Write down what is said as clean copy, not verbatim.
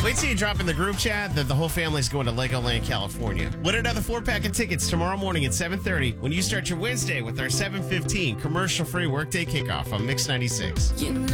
Wait till you drop in the group chat that the whole family's going to Legoland, California. Win another 4-pack of tickets tomorrow morning at 7:30 when you start your Wednesday with our 7:15 commercial-free workday kickoff on Mix 96.